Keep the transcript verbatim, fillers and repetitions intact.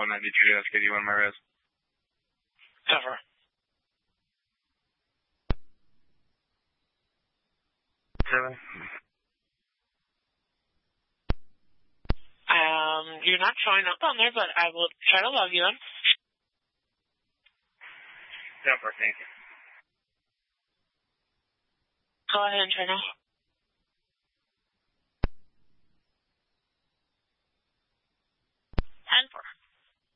one ninety-two, S K D one, my res. Cover. Seven. Um, you're not showing up on there, but I will try to log you in. Cover, thank you. Go ahead and try now.